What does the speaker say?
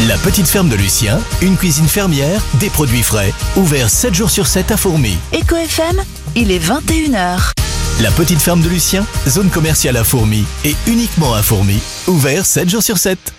La petite ferme de Lucien, une cuisine fermière, des produits frais, ouvert 7 jours sur 7 à Fourmies. Eco FM, il est 21h. La petite ferme de Lucien, zone commerciale à Fourmies et uniquement à Fourmies, ouvert 7 jours sur 7.